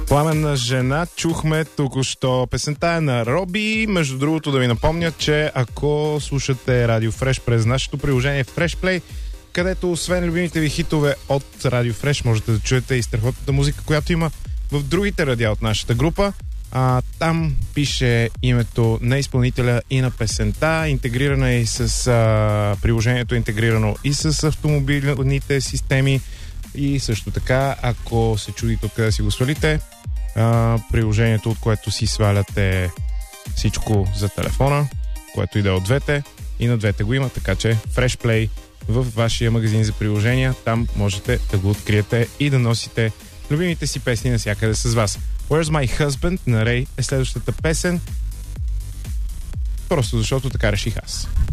Пламенна жена. Чухме току-що песента на Роби. Между другото да ви напомня, че ако слушате Радио Фреш през нашето приложение Fresh Play, където освен любимите ви хитове от Радио Фреш, можете да чуете и страхотната музика, която има в другите радиа от нашата група. Там пише името на изпълнителя и на песента. Интегрирана е и с приложението, интегрирано и с автомобилните системи. И също така, ако се чудите откъде си го свалите, приложението, от което си сваляте всичко за телефона, което иде от двете, и на двете го има, така че Fresh Play в вашия магазин за приложения, там можете да го откриете и да носите любимите си песни навсякъде с вас. Where's My Husband на Рей е следващата песен, просто защото така реших аз.